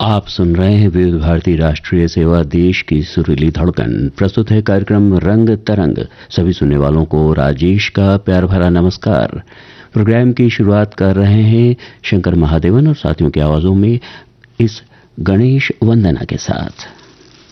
आप सुन रहे हैं विविध भारती राष्ट्रीय सेवा, देश की सुरीली धड़कन। प्रस्तुत है कार्यक्रम रंग तरंग। सभी सुनने वालों को राजेश का प्यार भरा नमस्कार। प्रोग्राम की शुरुआत कर रहे हैं शंकर महादेवन और साथियों की आवाजों में इस गणेश वंदना के साथ।